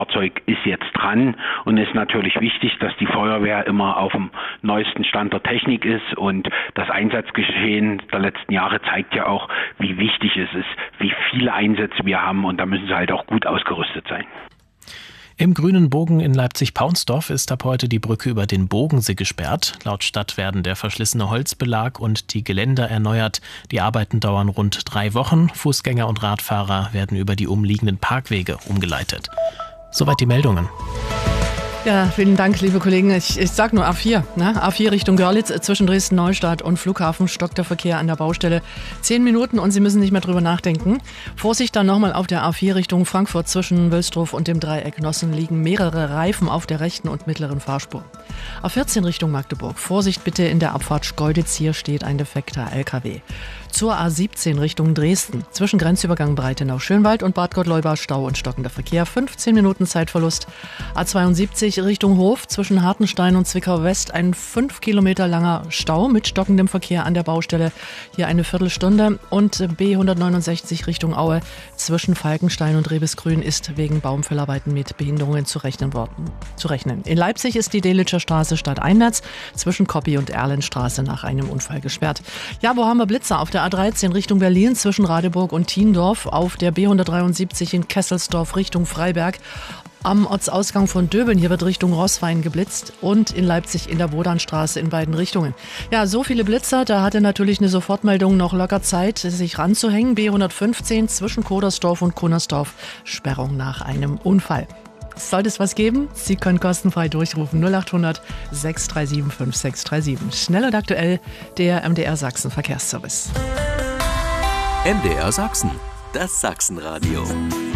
Fahrzeug ist jetzt dran und ist natürlich wichtig, dass die Feuerwehr immer auf dem neuesten Stand der Technik ist, und das Einsatzgeschehen der letzten Jahre zeigt ja auch, wie wichtig es ist, wie viele Einsätze wir haben, und da müssen sie halt auch gut ausgerüstet sein. Im Grünen Bogen in Leipzig-Paunsdorf ist ab heute die Brücke über den Bogensee gesperrt. Laut Stadt werden der verschlissene Holzbelag und die Geländer erneuert. Die Arbeiten dauern rund 3 Wochen. Fußgänger und Radfahrer werden über die umliegenden Parkwege umgeleitet. Soweit die Meldungen. Ja, vielen Dank, liebe Kollegen. Ich sag nur A4. A4 Richtung Görlitz, zwischen Dresden-Neustadt und Flughafen stockt der Verkehr an der Baustelle 10 Minuten und Sie müssen nicht mehr drüber nachdenken. Vorsicht dann nochmal auf der A4 Richtung Frankfurt. Zwischen Wülstrow und dem Dreieck Nossen liegen mehrere Reifen auf der rechten und mittleren Fahrspur. A14 Richtung Magdeburg. Vorsicht bitte in der Abfahrt Schkeuditz. Hier steht ein defekter LKW. Zur A17 Richtung Dresden. Zwischen Grenzübergang Breitenau-Schönwald und Bad Gott-Leubach Stau und stockender Verkehr. 15 Minuten Zeitverlust. A72 Richtung Hof. Zwischen Hartenstein und Zwickau West ein 5 Kilometer langer Stau mit stockendem Verkehr an der Baustelle. Hier eine Viertelstunde. Und B169 Richtung Aue. Zwischen Falkenstein und Rebesgrün ist wegen Baumfellarbeiten mit Behinderungen zu rechnen. In Leipzig ist die Delitzscher Straße stadteinwärts zwischen Koppi und Erlenstraße nach einem Unfall gesperrt. Ja, wo haben wir Blitzer? Auf der A13 Richtung Berlin zwischen Radeburg und Thiendorf, auf der B173 in Kesselsdorf Richtung Freiberg, am Ortsausgang von Döbeln, hier wird Richtung Roßwein geblitzt, und in Leipzig in der Bodanstraße in beiden Richtungen. Ja, so viele Blitzer, da hatte natürlich eine Sofortmeldung noch locker Zeit, sich ranzuhängen. B115 zwischen Kodersdorf und Kunnersdorf, Sperrung nach einem Unfall. Sollte es was geben, Sie können kostenfrei durchrufen 0800 637 5637. Schnell und aktuell, der MDR Sachsen Verkehrsservice. MDR Sachsen, das Sachsenradio.